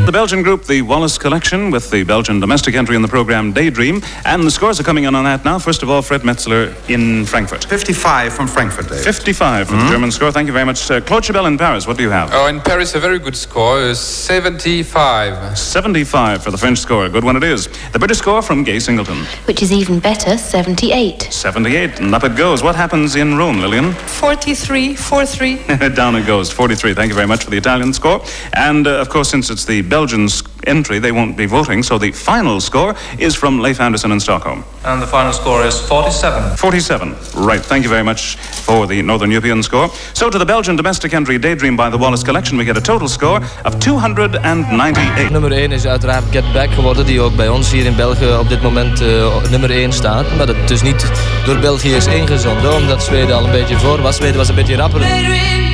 the Belgian group, the Wallace Collection, with the Belgian domestic entry in the program Daydream. And the scores are coming in on that now. First of all, Fred Metzler in Frankfurt. 55 from Frankfurt, Dave. 55 for the German score. Thank you very much. Claude Chabel in Paris, what do you have? Oh, in Paris, a very good score, 75. 75 for the French score. Good one it is. The British score from Gay Singleton. Which is even better, 78. 78, and up it goes. What happens in Rome, Lillian? 43, 4-3. Down it goes, 43. Thank you very much for the Italian score. And, of course, since it's the Belgian entry, they won't be voting, so the final score is from Leif Anderson in Stockholm. And the final score is 47. 47. Right. Thank you very much for the Northern European score. So to the Belgian domestic entry Daydream by the Wallace Collection, we get a total score of 298. Nummer 1 is uiteraard Get Back geworden, die ook bij ons hier in België op dit moment nummer 1 staat. Maar dat dus niet door België is ingezonden, omdat Zweden al een beetje voor was. Zweden was een beetje rapper.